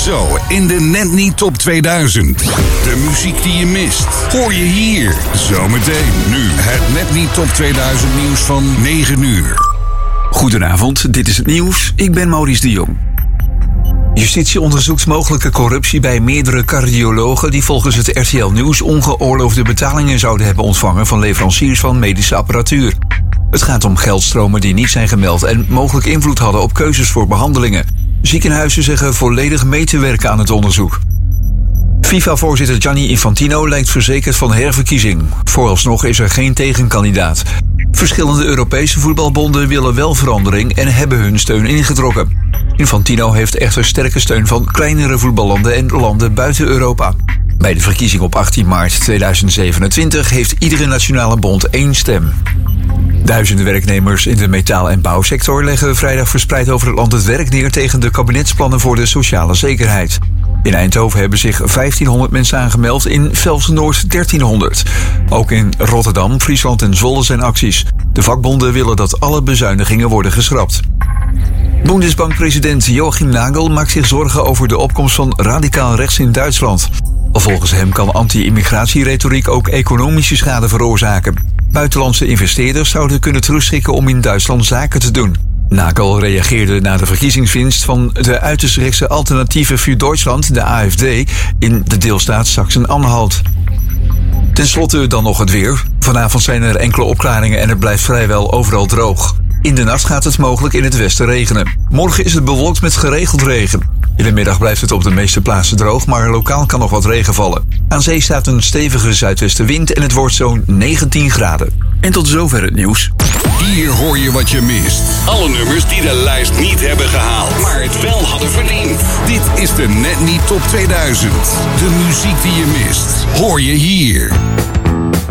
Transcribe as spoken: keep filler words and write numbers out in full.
Zo in de Net Niet Top tweeduizend. De muziek die je mist, hoor je hier. Zometeen nu het Net Niet Top tweeduizend nieuws van negen uur. Goedenavond, dit is het nieuws. Ik ben Maurice de Jong. Justitie onderzoekt mogelijke corruptie bij meerdere cardiologen die volgens het R T L Nieuws ongeoorloofde betalingen zouden hebben ontvangen van leveranciers van medische apparatuur. Het gaat om geldstromen die niet zijn gemeld en mogelijk invloed hadden op keuzes voor behandelingen. Ziekenhuizen zeggen volledig mee te werken aan het onderzoek. FIFA-voorzitter Gianni Infantino lijkt verzekerd van herverkiezing. Vooralsnog is er geen tegenkandidaat. Verschillende Europese voetbalbonden willen wel verandering en hebben hun steun ingetrokken. Infantino heeft echter sterke steun van kleinere voetballanden en landen buiten Europa. Bij de verkiezing op achttien maart tweeduizend zevenentwintig heeft iedere nationale bond één stem. Duizenden werknemers in de metaal- en bouwsector leggen vrijdag verspreid over het land het werk neer tegen de kabinetsplannen voor de sociale zekerheid. In Eindhoven hebben zich vijftienhonderd mensen aangemeld, in Velsen-Noord dertienhonderd. Ook in Rotterdam, Friesland en Zwolle zijn acties. De vakbonden willen dat alle bezuinigingen worden geschrapt. Bundesbank-president Joachim Nagel maakt zich zorgen over de opkomst van radicaal rechts in Duitsland. Volgens hem kan anti-immigratieretoriek ook economische schade veroorzaken. Buitenlandse investeerders zouden kunnen terugschikken om in Duitsland zaken te doen. Nagel reageerde na de verkiezingswinst van de uiterst rechtse Alternatieve für Deutschland, de A F D, in de deelstaat Sachsen-Anhalt. Ten slotte dan nog het weer. Vanavond zijn er enkele opklaringen en het blijft vrijwel overal droog. In de nacht gaat het mogelijk in het westen regenen. Morgen is het bewolkt met geregeld regen. In de middag blijft het op de meeste plaatsen droog, maar lokaal kan nog wat regen vallen. Aan zee staat een stevige zuidwestenwind en het wordt zo'n negentien graden. En tot zover het nieuws. Hier hoor je wat je mist. Alle nummers die de lijst niet hebben gehaald, maar het wel hadden verdiend. Dit is de Net Niet Top tweeduizend. De muziek die je mist, hoor je hier.